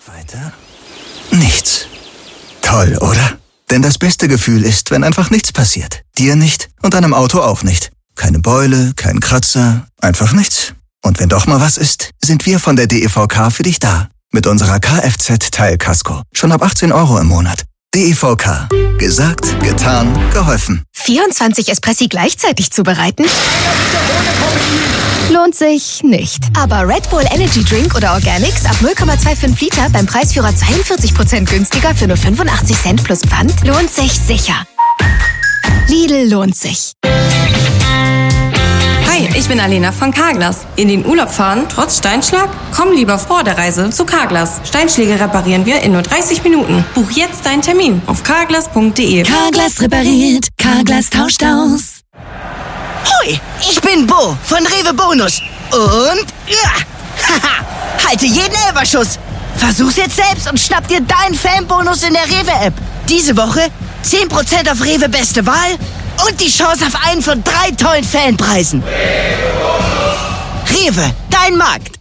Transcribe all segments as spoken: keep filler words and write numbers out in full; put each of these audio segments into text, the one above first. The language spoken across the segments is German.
Weiter? Nichts. Toll, oder? Denn das beste Gefühl ist, wenn einfach nichts passiert. Dir nicht und deinem Auto auch nicht. Keine Beule, kein Kratzer, einfach nichts. Und wenn doch mal was ist, sind wir von der D E V K für dich da. Mit unserer Kfz-Teilkasko. Schon ab achtzehn Euro im Monat. D E V K. Gesagt, getan, geholfen. vierundzwanzig Espressi gleichzeitig zubereiten? Lohnt sich nicht. Aber Red Bull Energy Drink oder Organics ab null Komma fünfundzwanzig Liter beim Preisführer zweiundvierzig Prozent günstiger für nur fünfundachtzig Cent plus Pfand lohnt sich sicher. Lidl lohnt sich. Hi, ich bin Alena von Carglass. In den Urlaub fahren, trotz Steinschlag? Komm lieber vor der Reise zu Carglass. Steinschläge reparieren wir in nur dreißig Minuten. Buch jetzt deinen Termin auf carglass punkt de. Carglass repariert, Carglass tauscht aus. Hoi, ich bin Bo von Rewe Bonus. Und ja, haha, halte jeden Elberschuss. Versuch's jetzt selbst und schnapp dir deinen Fanbonus in der Rewe-App. Diese Woche zehn Prozent auf Rewe Beste Wahl und die Chance auf einen von drei tollen Fanpreisen. Rewe, dein Markt.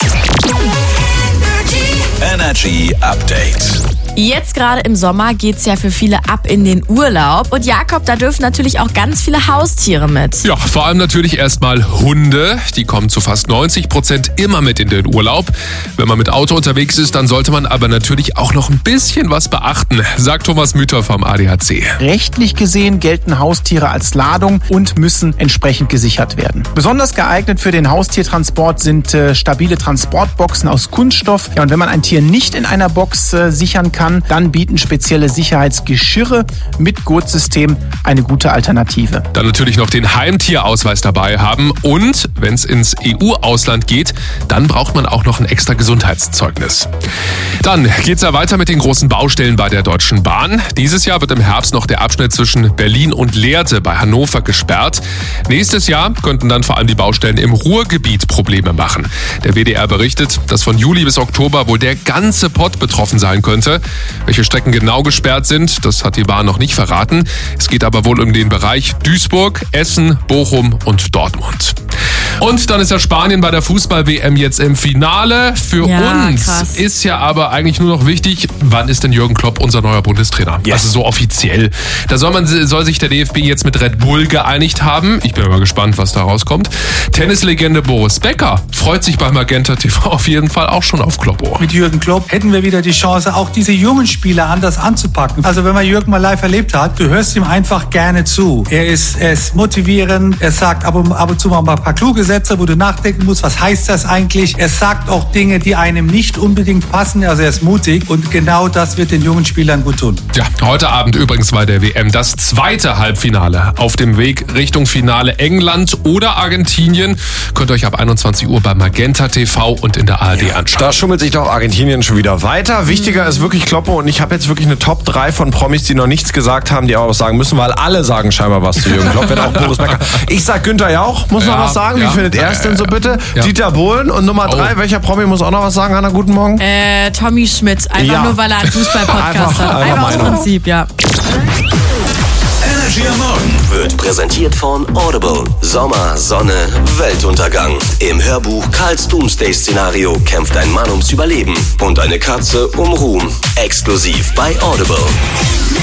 Energy Update. Jetzt gerade im Sommer geht's ja für viele ab in den Urlaub. Und Jakob, da dürfen natürlich auch ganz viele Haustiere mit. Ja, vor allem natürlich erstmal Hunde. Die kommen zu fast neunzig Prozent immer mit in den Urlaub. Wenn man mit Auto unterwegs ist, dann sollte man aber natürlich auch noch ein bisschen was beachten, sagt Thomas Müther vom A D A C. Rechtlich gesehen gelten Haustiere als Ladung und müssen entsprechend gesichert werden. Besonders geeignet für den Haustiertransport sind äh, stabile Transportboxen aus Kunststoff. Ja, und wenn man ein Tier nicht in einer Box äh, sichern kann, dann bieten spezielle Sicherheitsgeschirre mit Gurtsystem eine gute Alternative. Dann natürlich noch den Heimtierausweis dabei haben und wenn es ins E U-Ausland geht, dann braucht man auch noch ein extra Gesundheitszeugnis. Dann geht's ja weiter mit den großen Baustellen bei der Deutschen Bahn. Dieses Jahr wird im Herbst noch der Abschnitt zwischen Berlin und Lehrte bei Hannover gesperrt. Nächstes Jahr könnten dann vor allem die Baustellen im Ruhrgebiet Probleme machen. Der W D R berichtet, dass von Juli bis Oktober wohl der ganze Pott betroffen sein könnte. Welche Strecken genau gesperrt sind, das hat die Bahn noch nicht verraten. Es geht aber wohl um den Bereich Duisburg, Essen, Bochum und Dortmund. Und dann ist ja Spanien bei der Fußball-W M jetzt im Finale. Für ja, uns krass. ist ja aber eigentlich nur noch wichtig, wann ist denn Jürgen Klopp unser neuer Bundestrainer? Yes. Also so offiziell. Da soll, man, soll sich der D F B jetzt mit Red Bull geeinigt haben. Ich bin mal gespannt, was da rauskommt. Tennislegende Boris Becker freut sich bei Magenta T V auf jeden Fall auch schon auf Kloppo. Mit Jürgen Klopp hätten wir wieder die Chance, auch diese jungen Spieler anders anzupacken. Also wenn man Jürgen mal live erlebt hat, du hörst ihm einfach gerne zu. Er ist, er ist motivierend, er sagt ab und, ab und zu mal ein paar kluge Sätze, wo du nachdenken musst, was heißt das eigentlich? Er sagt auch Dinge, die einem nicht unbedingt passen, also er ist mutig und genau das wird den jungen Spielern gut tun. Ja, heute Abend übrigens bei der W M das zweite Halbfinale. Auf dem Weg Richtung Finale England oder Argentinien. Könnt ihr euch ab einundzwanzig Uhr bei Magenta T V und in der A R D anschauen. Da schummelt sich doch Argentinien schon wieder weiter. Wichtiger ist wirklich Kloppo und ich habe jetzt wirklich eine Top drei von Promis, die noch nichts gesagt haben, die auch was sagen müssen, weil alle sagen scheinbar was zu Jürgen Klopp, wenn auch Boris Becker. Ich sag Günther Jauch, muss Ja, noch was sagen. ja, Wie findet ja, er es ja, denn so bitte? ja. Dieter Bohlen und Nummer drei, Oh. welcher Promi muss auch noch was sagen? Hanna, guten Morgen. Äh, Tommy Schmidt. Einfach Ja. nur, weil er einen Fußball-Podcast Einfach- hat. einfach Einfach aus Meinung. Prinzip, ja. Energy am Morgen wird präsentiert von Audible. Sommer, Sonne, Weltuntergang. Im Hörbuch Karls Doomsday-Szenario kämpft ein Mann ums Überleben und eine Katze um Ruhm. Exklusiv bei Audible.